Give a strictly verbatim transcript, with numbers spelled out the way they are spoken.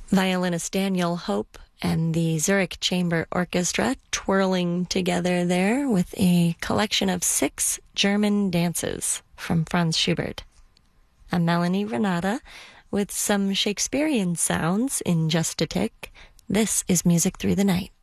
Violinist Daniel Hope and the Zurich Chamber Orchestra twirling together there with a collection of six German dances from Franz Schubert. I'm Melanie Renata with some Shakespearean sounds in just a tick. This is Music Through the Night.